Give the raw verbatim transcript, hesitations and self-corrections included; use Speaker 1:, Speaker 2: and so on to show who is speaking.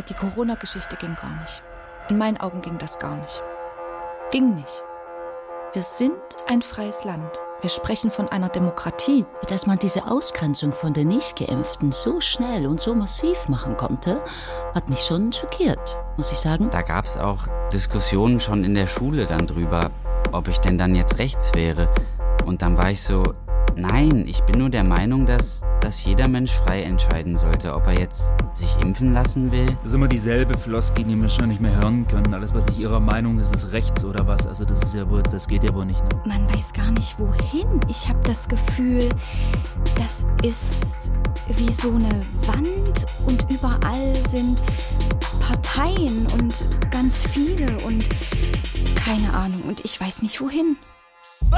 Speaker 1: die Corona-Geschichte ging gar nicht. In meinen Augen ging das gar nicht. Ging nicht. Wir sind ein freies Land. Wir sprechen von einer Demokratie.
Speaker 2: Dass man diese Ausgrenzung von den Nicht-Geimpften so schnell und so massiv machen konnte, hat mich schon schockiert, muss ich sagen.
Speaker 3: Da gab es auch Diskussionen schon in der Schule dann drüber, ob ich denn dann jetzt rechts wäre. Und dann war ich so, nein, ich bin nur der Meinung, dass, dass jeder Mensch frei entscheiden sollte, ob er jetzt sich impfen lassen will.
Speaker 4: Das ist immer dieselbe Floskel, die wir schon nicht mehr hören können. Alles, was nicht ihrer Meinung ist, ist rechts oder was. Also das ist ja wohl, das geht ja wohl nicht. Ne?
Speaker 1: Man weiß gar nicht, wohin. Ich habe das Gefühl, das ist wie so eine Wand und überall sind Parteien und ganz viele und keine Ahnung. Und ich weiß nicht, wohin.